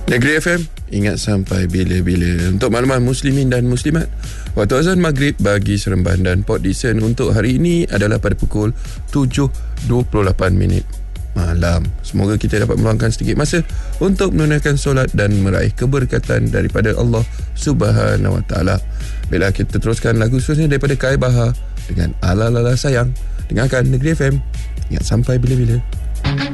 Negeri FM, ingat sampai bila-bila. Untuk makluman muslimin dan muslimat, waktu azan maghrib bagi Seremban dan Port Dickson untuk hari ini adalah pada pukul 7.28 malam. Semoga kita dapat meluangkan sedikit masa untuk menunaikan solat dan meraih keberkatan daripada Allah Subhanahu Wa Taala. Bila kita teruskan lagu seterusnya daripada Kai Bahar dengan Ala Lala Sayang. Dengarkan Negeri FM, ingat sampai bila-bila.